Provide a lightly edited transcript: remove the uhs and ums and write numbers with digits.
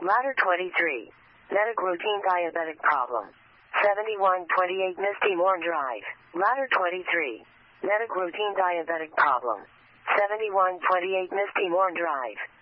Ladder 23. Medic routine diabetic problem. 7128 Misty Morn Drive. Ladder 23. Medic routine diabetic problem. 7128 Misty Morn Drive.